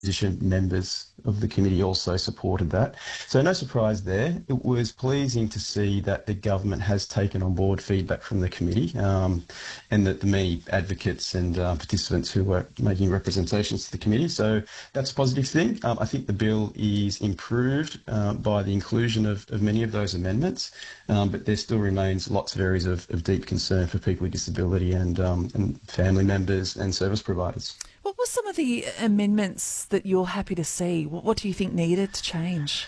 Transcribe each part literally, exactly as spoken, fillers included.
opposition members of the committee also supported that. So no surprise there. It was pleasing to see that the government has taken on board feedback from the committee, um, and that the many advocates and uh, participants who were making representations to the committee. So that's a positive thing. Um, I think the bill is improved uh, by the inclusion of, of many of those amendments, um, but there still remains lots of areas of, of deep concern for people with disability and, um, and family members and service providers. What were some of the amendments that you're happy to see? What, what do you think needed to change?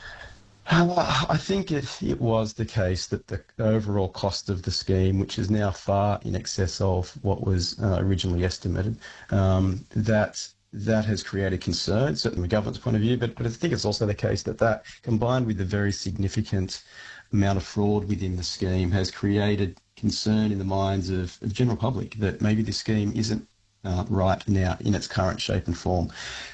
Uh, I think it, it was the case that the overall cost of the scheme, which is now far in excess of what was uh, originally estimated, um, that that has created concern, certainly from the government's point of view, but, but I think it's also the case that that, combined with the very significant amount of fraud within the scheme, has created concern in the minds of the general public that maybe this scheme isn't Uh, right now in its current shape and form.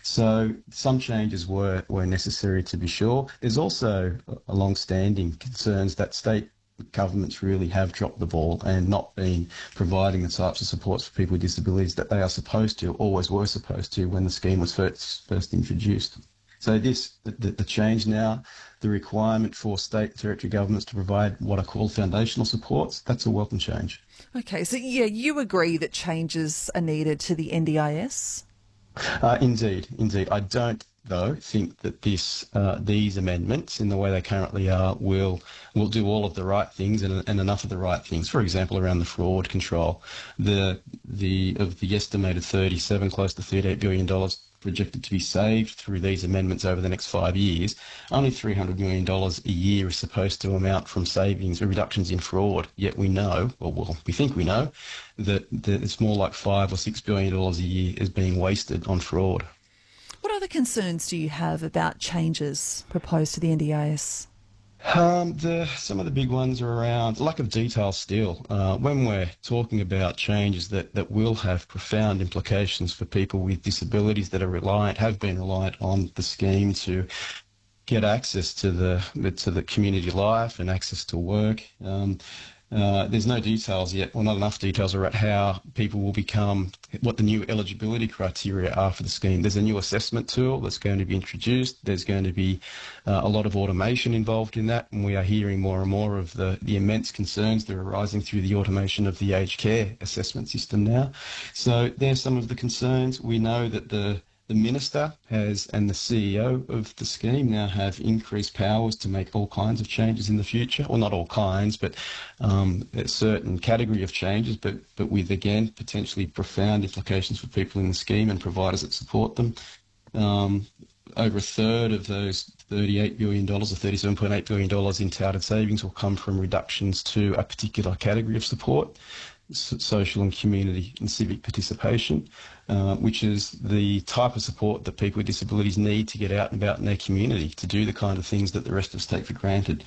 So some changes were, were necessary, to be sure. There's also a long-standing concerns that state governments really have dropped the ball and not been providing the types of supports for people with disabilities that they are supposed to, always were supposed to, when the scheme was first, first introduced. So this, the, the change now, the requirement for state and territory governments to provide what are called foundational supports, that's a welcome change. Okay, so yeah, you agree that changes are needed to the N D I S? Uh, indeed, indeed. I don't, though, think that this, uh, these amendments, in the way they currently are, will will do all of the right things and, and enough of the right things. For example, around the fraud control, the the of the estimated thirty-seven, close to thirty-eight billion dollars projected to be saved through these amendments over the next five years, only three hundred million dollars a year is supposed to amount from savings or reductions in fraud. Yet we know, or well, we think we know, that, that it's more like five or six billion dollars a year is being wasted on fraud. What other concerns do you have about changes proposed to the N D I S? Um, the, some of the big ones are around lack of detail still. Uh, when we're talking about changes that, that will have profound implications for people with disabilities that are reliant, have been reliant on the scheme to get access to the, to the community life and access to work. Um, Uh, there's no details yet, well, not enough details about how people will become, what the new eligibility criteria are for the scheme. There's a new assessment tool that's going to be introduced. There's going to be uh, a lot of automation involved in that, and we are hearing more and more of the, the immense concerns that are arising through the automation of the aged care assessment system now. So there's some of the concerns. We know that the The Minister has and the C E O of the scheme now have increased powers to make all kinds of changes in the future. Well, not all kinds, but um, a certain category of changes, but, but with, again, potentially profound implications for people in the scheme and providers that support them. Um, over a third of those thirty-eight billion dollars or thirty-seven point eight billion dollars in touted savings will come from reductions to a particular category of support, social and community and civic participation, uh, which is the type of support that people with disabilities need to get out and about in their community to do the kind of things that the rest of us take for granted.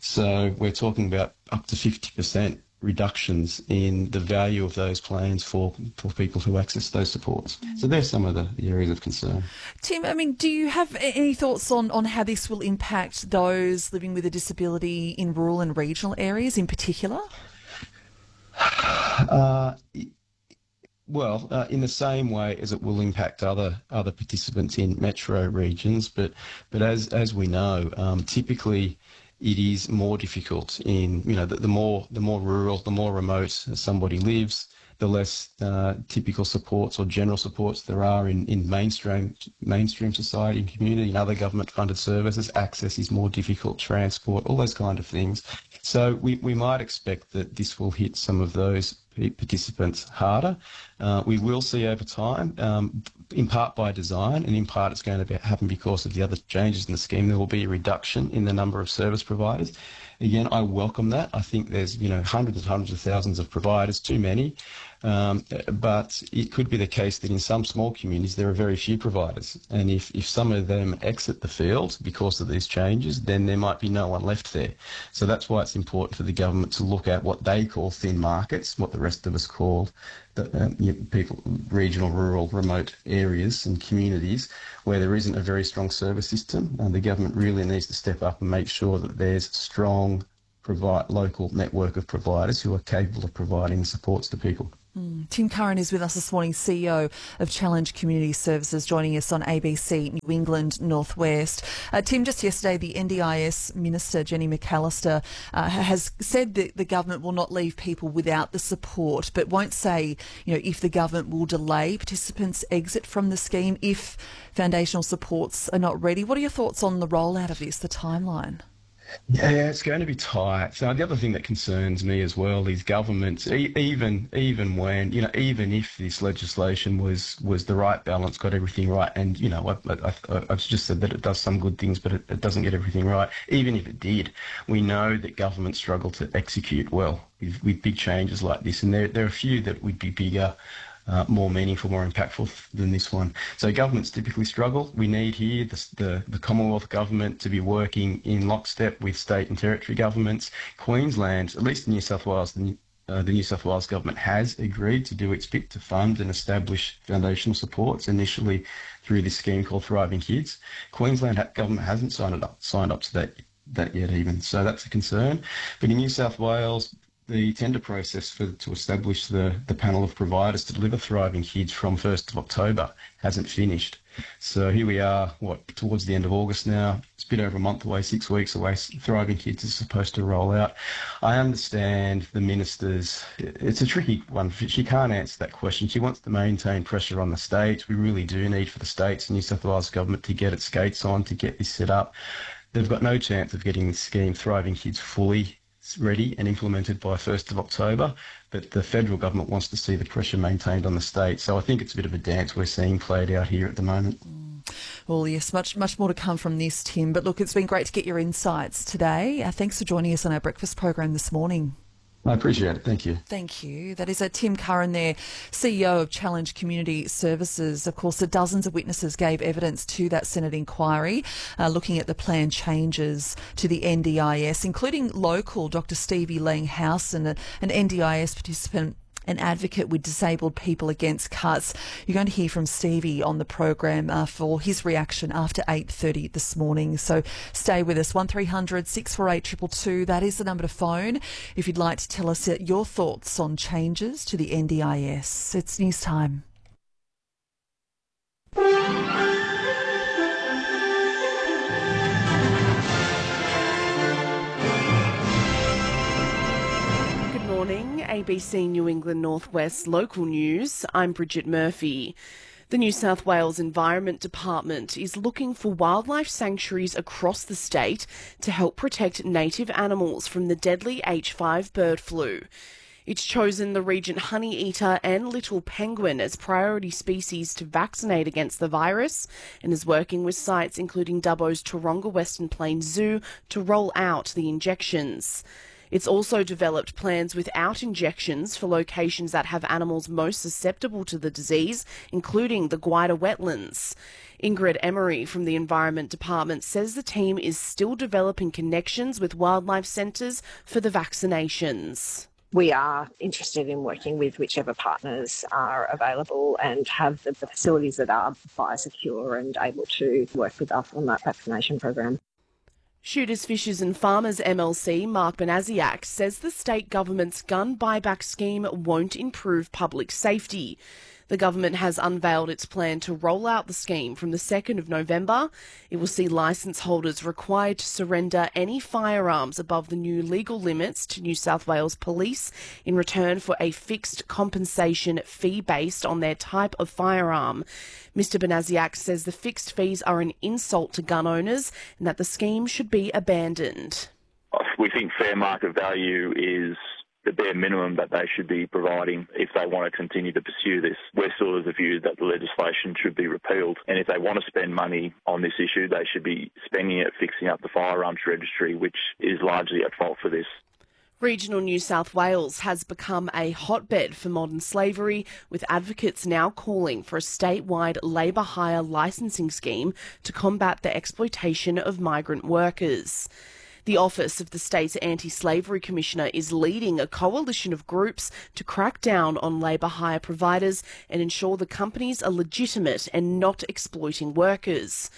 So we're talking about up to fifty percent reductions in the value of those plans for, for people who access those supports. So there's some of the, the areas of concern. Tim, I mean, do you have any thoughts on, on how this will impact those living with a disability in rural and regional areas in particular? Uh, well, uh, in the same way as it will impact other other participants in metro regions, but but as as we know, um, typically it is more difficult in, you know, the, the more the more rural, the more remote somebody lives, the less uh, typical supports or general supports there are in, in mainstream mainstream society and community and other government funded services. Access is more difficult, transport, all those kind of things. So we, we might expect that this will hit some of those participants harder. Uh, we will see over time, um, in part by design, and in part it's going to be, happen because of the other changes in the scheme. There will be a reduction in the number of service providers. Again, I welcome that. I think there's, you know, hundreds and hundreds of thousands of providers, too many. Um, but it could be the case that in some small communities there are very few providers. And if, if some of them exit the field because of these changes, then there might be no one left there. So that's why it's important for the government to look at what they call thin markets, what the rest of us call the, um, you know, people, regional, rural, remote areas and communities where there isn't a very strong service system. And the government really needs to step up and make sure that there's strong provide local network of providers who are capable of providing supports to people. Tim Curran is with us this morning, C E O of Challenge Community Services, joining us on A B C New England Northwest. Uh, Tim, just yesterday, the N D I S Minister, Jenny McAllister, uh, has said that the government will not leave people without the support, but won't say, you know, if the government will delay participants' exit from the scheme if foundational supports are not ready. What are your thoughts on the rollout of this, the timeline? Yeah, it's going to be tight. So the other thing that concerns me as well is governments, e- even even when, you know, even if this legislation was was the right balance, got everything right, and, you know, I, I, I, I've just said that it does some good things, but it, it doesn't get everything right. Even if it did, we know that governments struggle to execute well with, with big changes like this, and there, there are a few that would be bigger, Uh, more meaningful, more impactful than this one. So governments typically struggle. We need here the, the, the Commonwealth Government to be working in lockstep with state and territory governments. Queensland, at least in New South Wales, the, uh, the New South Wales Government has agreed to do its bit to fund and establish foundational supports, initially through this scheme called Thriving Kids. Queensland ha- Government hasn't signed it up, signed up to that, that yet even, so that's a concern. But in New South Wales, the tender process for to establish the, the panel of providers to deliver Thriving Kids from first of October hasn't finished. So here we are, what, towards the end of August now. It's a bit over a month away, six weeks away. Thriving Kids is supposed to roll out. I understand the minister's, it's a tricky one. She can't answer that question. She wants to maintain pressure on the states. We really do need for the states and New South Wales Government to get its skates on, to get this set up. They've got no chance of getting this scheme, Thriving Kids, fully ready and implemented by first of October, but the federal government wants to see the pressure maintained on the state. So I think it's a bit of a dance we're seeing played out here at the moment. Well, yes, much much more to come from this, Tim. But look, it's been great to get your insights today. Uh, thanks for joining us on our breakfast program this morning. I appreciate it. Thank you. Thank you. That is a Tim Curran there, C E O of Challenge Community Services. Of course, the dozens of witnesses gave evidence to that Senate inquiry, uh, looking at the planned changes to the N D I S, including local Doctor Stevie Langhausen, an N D I S participant, an advocate with Disabled People Against Cuts. You're going to hear from Stevie on the program uh, for his reaction after eight thirty this morning. So stay with us. one three hundred six four eight two two two. That is the number to phone if you'd like to tell us your thoughts on changes to the N D I S. It's news time. A B C New England Northwest local news. I'm Bridget Murphy. The New South Wales Environment Department is looking for wildlife sanctuaries across the state to help protect native animals from the deadly H five bird flu. It's chosen the Regent honeyeater and little penguin as priority species to vaccinate against the virus, and is working with sites including Dubbo's Taronga Western Plains Zoo to roll out the injections. It's also developed plans without injections for locations that have animals most susceptible to the disease, including the Gwydir wetlands. Ingrid Emery from the Environment Department says the team is still developing connections with wildlife centres for the vaccinations. We are interested in working with whichever partners are available and have the facilities that are fire secure and able to work with us on that vaccination program. Shooters, Fishers and Farmers M L C Mark Banasiak says the state government's gun buyback scheme won't improve public safety. The government has unveiled its plan to roll out the scheme from the second of November. It will see licence holders required to surrender any firearms above the new legal limits to New South Wales Police in return for a fixed compensation fee based on their type of firearm. Mister Banasiak says the fixed fees are an insult to gun owners and that the scheme should be abandoned. We think fair market value is the bare minimum that they should be providing if they want to continue to pursue this. We're still of the view that the legislation should be repealed, and if they want to spend money on this issue, they should be spending it fixing up the firearms registry, which is largely at fault for this. Regional New South Wales has become a hotbed for modern slavery, with advocates now calling for a statewide labour hire licensing scheme to combat the exploitation of migrant workers. The Office of the State's Anti-Slavery Commissioner is leading a coalition of groups to crack down on labour hire providers and ensure the companies are legitimate and not exploiting workers.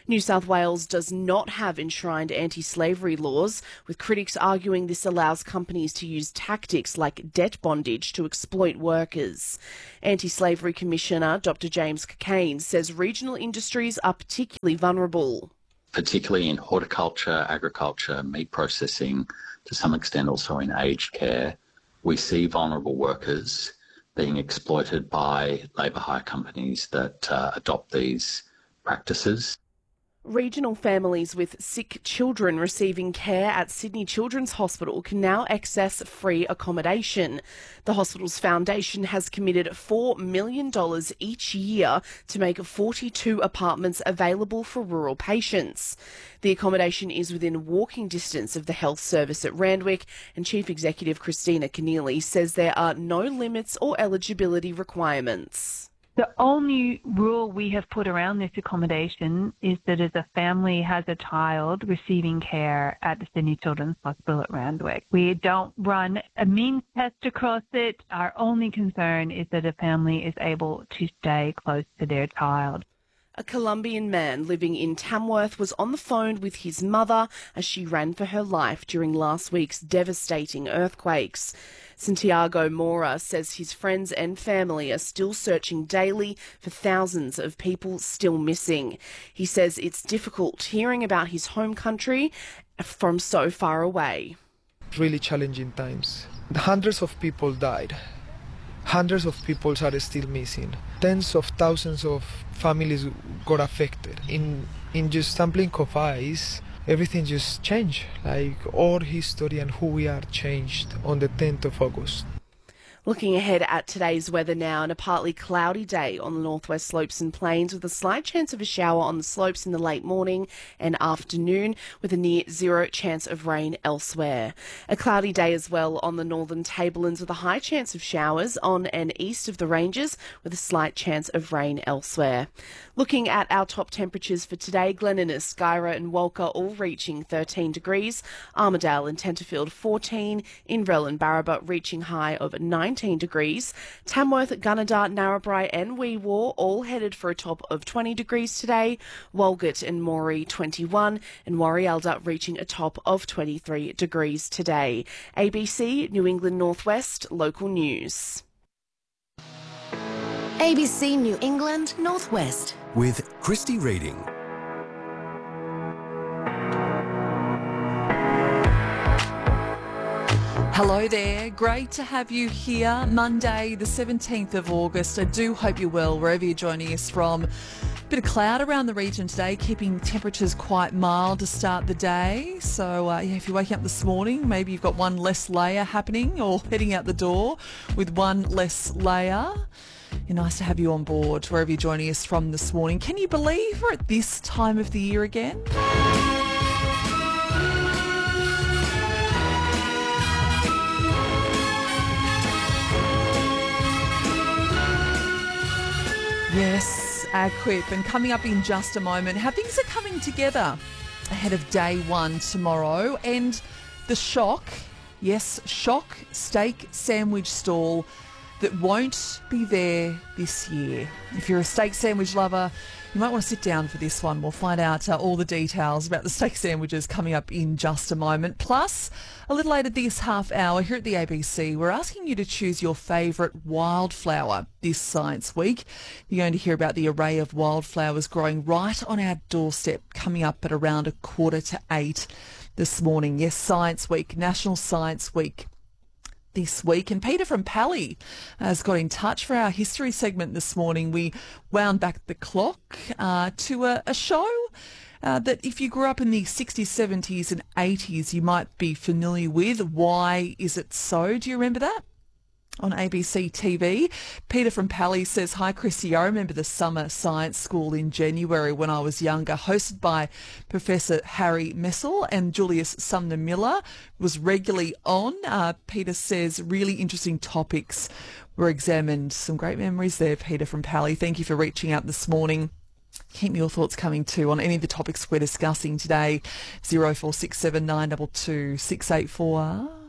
New South Wales does not have enshrined anti-slavery laws, with critics arguing this allows companies to use tactics like debt bondage to exploit workers. Anti-Slavery Commissioner Doctor James Cockayne says regional industries are particularly vulnerable. Particularly in horticulture, agriculture, meat processing, to some extent also in aged care, we see vulnerable workers being exploited by labour hire companies that uh, adopt these practices. Regional families with sick children receiving care at Sydney Children's Hospital can now access free accommodation. The hospital's foundation has committed four million dollars each year to make forty-two apartments available for rural patients. The accommodation is within walking distance of the health service at Randwick, and Chief Executive Christina Keneally says there are no limits or eligibility requirements. The only rule we have put around this accommodation is that if a family has a child receiving care at the Sydney Children's Hospital at Randwick, we don't run a means test across it. Our only concern is that a family is able to stay close to their child. A Colombian man living in Tamworth was on the phone with his mother as she ran for her life during last week's devastating earthquakes. Santiago Mora says his friends and family are still searching daily for thousands of people still missing. He says it's difficult hearing about his home country from so far away. Really challenging times. Hundreds of people died. Hundreds of people are still missing. Tens of thousands of families got affected. In in just a blink of eyes, everything just changed. Like our history and who we are changed on the tenth of August. Looking ahead at today's weather now, and a partly cloudy day on the northwest slopes and plains with a slight chance of a shower on the slopes in the late morning and afternoon with a near zero chance of rain elsewhere. A cloudy day as well on the northern tablelands with a high chance of showers on and east of the ranges with a slight chance of rain elsewhere. Looking at our top temperatures for today, Glen Innes, Skyra and Walker all reaching thirteen degrees, Armidale and Tenterfield fourteen, Inverell and Barraba reaching high of nineteen degrees, Tamworth, Gunnedah, Narrabri and Wee Waa all headed for a top of twenty degrees today, Walgett and Moree twenty-one and Warrialda reaching a top of twenty-three degrees today. A B C New England Northwest Local News. A B C New England Northwest with Christy Reading. Hello there, great to have you here. Monday the seventeenth of August. I do hope you're well wherever you're joining us from. Bit of cloud around the region today, keeping temperatures quite mild to start the day. So uh, yeah, if you're waking up this morning, maybe you've got one less layer happening, or heading out the door with one less layer. Yeah, nice to have you on board wherever you're joining us from this morning. Can you believe we're at this time of the year again? Yes, AgQuip. And coming up in just a moment, how things are coming together ahead of day one tomorrow. And the Shock, yes, Shock steak sandwich stall that won't be there this year. If you're a steak sandwich lover, you might want to sit down for this one. We'll find out uh, all the details about the steak sandwiches coming up in just a moment. Plus, a little later this half hour here at the A B C, we're asking you to choose your favourite wildflower this Science Week. You're going to hear about the array of wildflowers growing right on our doorstep coming up at around a quarter to eight this morning. Yes, Science Week, National Science Week this week. And Peter from Pally has got in touch for our history segment this morning. We wound back the clock uh, to a, a show uh, that if you grew up in the sixties, seventies and eighties, you might be familiar with. Why Is It So? Do you remember that? On A B C T V. Peter from Pally says, hi Chrissy, I remember the summer science school in January when I was younger, hosted by Professor Harry Messel and Julius Sumner Miller, was regularly on. Uh, Peter says really interesting topics were examined. Some great memories there, Peter from Pally. Thank you for reaching out this morning. Keep your thoughts coming too on any of the topics we're discussing today. zero four six seven nine two two six eight four.